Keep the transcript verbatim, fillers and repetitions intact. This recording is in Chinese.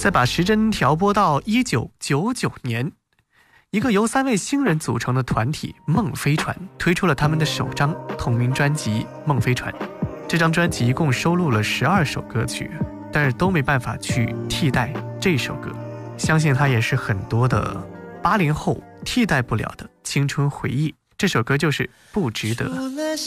再把时针调拨到一九九九年，一个由三位新人组成的团体梦飞船推出了他们的首张同名专辑《梦飞船》。这张专辑一共收录了十二首歌曲，但是都没办法去替代这首歌，相信它也是很多的八零后替代不了的青春回忆。这首歌就是不值得。